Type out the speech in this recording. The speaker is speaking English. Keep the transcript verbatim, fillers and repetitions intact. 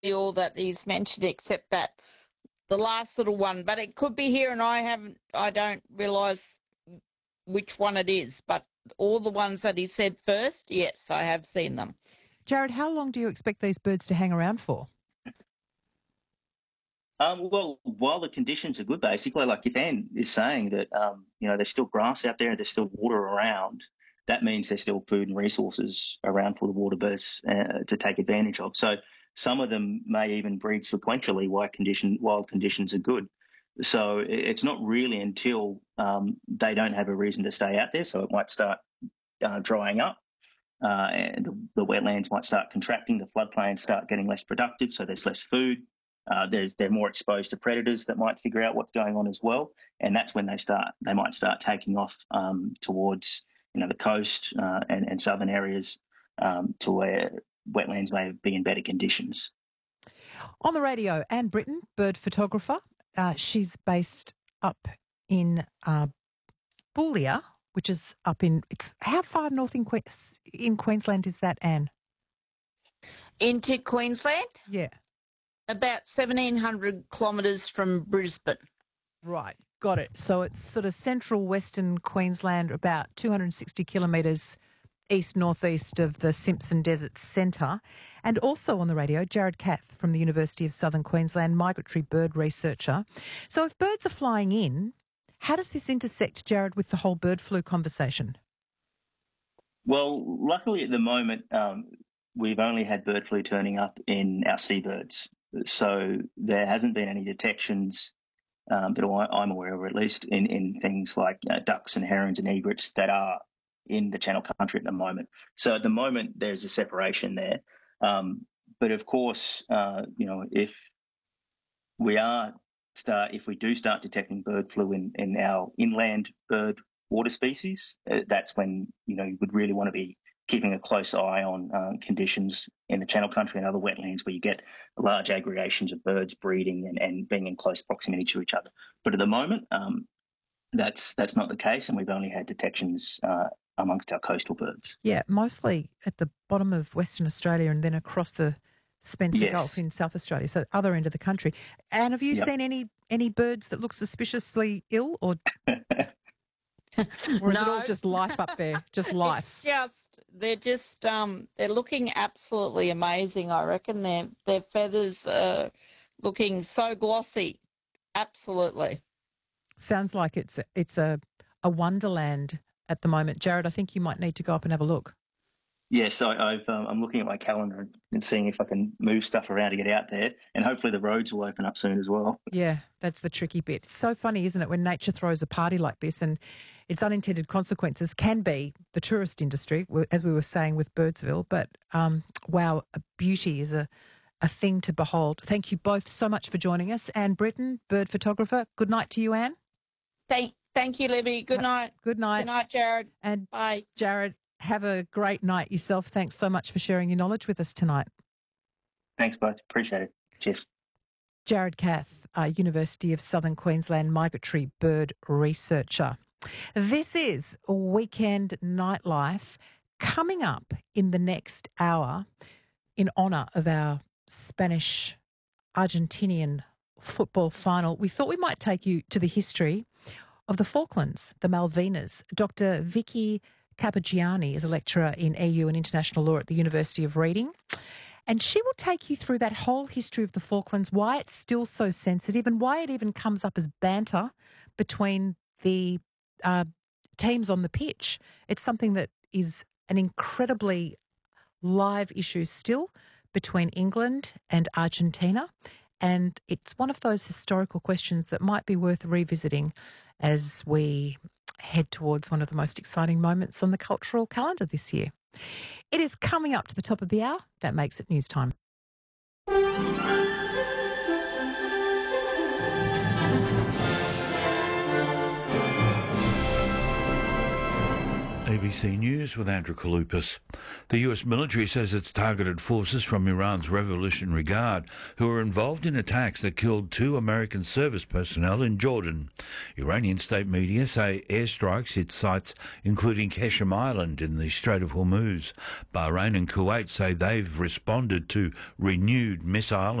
all that he's mentioned, except that the last little one. But it could be here, and I haven't. I don't realise which one it is. But all the ones that he said first, yes, I have seen them. Jared, how long do you expect these birds to hang around for? Um, well, while the conditions are good, basically, like if Anne is saying that, um, you know, there's still grass out there and there's still water around, that means there's still food and resources around for the water birds uh, to take advantage of. So some of them may even breed sequentially while, condition, while conditions are good. So it's not really until um, they don't have a reason to stay out there, so it might start uh, drying up. Uh, and the, the wetlands might start contracting, the floodplains start getting less productive, so there's less food. Uh, there's they're more exposed to predators that might figure out what's going on as well, and that's when they start they might start taking off um, towards you know the coast uh, and, and southern areas um, to where wetlands may be in better conditions. On the radio, Anne Britton, bird photographer. Uh, she's based up in uh, Boulia, which is up in. It's how far north in que- in Queensland is that, Anne? Into Queensland? Yeah. About seventeen hundred kilometres from Brisbane. Right, got it. So it's sort of central western Queensland, about two hundred sixty kilometres east-northeast of the Simpson Desert Centre. And also on the radio, Jared Kath from the University of Southern Queensland, migratory bird researcher. So if birds are flying in, how does this intersect, Jared, with the whole bird flu conversation? Well, luckily at the moment, um, we've only had bird flu turning up in our seabirds. So there hasn't been any detections um, that I'm aware of, at least, in, in things like uh, ducks and herons and egrets that are in the Channel Country at the moment. So at the moment, there's a separation there. Um, but of course, uh, you know, if we are start, if we do start detecting bird flu in, in our inland bird water species, uh, that's when you know you would really want to be keeping a close eye on um, conditions in the Channel Country and other wetlands where you get large aggregations of birds breeding and, and being in close proximity to each other. But at the moment, um, that's that's not the case, and we've only had detections uh, amongst our coastal birds. Yeah, mostly at the bottom of Western Australia and then across the Spencer Yes. Gulf in South Australia, so other end of the country. And have you Yep. seen any any birds that look suspiciously ill, or or is it all No. just life up there? Just life. It's just they're just um they're looking absolutely amazing. I reckon their their feathers are looking so glossy. Absolutely. Sounds like it's it's a a wonderland at the moment, Jared. I think you might need to go up and have a look. Yes, I, I've, um, I'm looking at my calendar and seeing if I can move stuff around to get out there, and hopefully the roads will open up soon as well. Yeah, that's the tricky bit. It's so funny, isn't it, when nature throws a party like this, and its unintended consequences can be the tourist industry, as we were saying with Birdsville. But um, wow, beauty is a, a thing to behold. Thank you both so much for joining us. Anne Britton, bird photographer. Good night to you, Anne. Thank thank you, Libby. Good night. Good night. Good night, Jared. And Bye. Jared, have a great night yourself. Thanks so much for sharing your knowledge with us tonight. Thanks both. Appreciate it. Cheers. Jared Kath, uh, University of Southern Queensland migratory bird researcher. This is Weekend Nightlife. Coming up in the next hour, in honour of our Spanish-Argentinian football final, we thought we might take you to the history of the Falklands, the Malvinas. Doctor Vicky Capagiani is a lecturer in E U and international law at the University of Reading. And she will take you through that whole history of the Falklands, why it's still so sensitive and why it even comes up as banter between the uh, teams on the pitch. It's something that is an incredibly live issue still between England and Argentina. And it's one of those historical questions that might be worth revisiting as we head towards one of the most exciting moments on the cultural calendar this year. It is coming up to the top of the hour. That makes it news time. A B C News with Andrew Kalupas. The U S military says it's targeted forces from Iran's Revolutionary Guard who were involved in attacks that killed two American service personnel in Jordan. Iranian state media say airstrikes hit sites including Keshem Island in the Strait of Hormuz. Bahrain and Kuwait say they've responded to renewed missile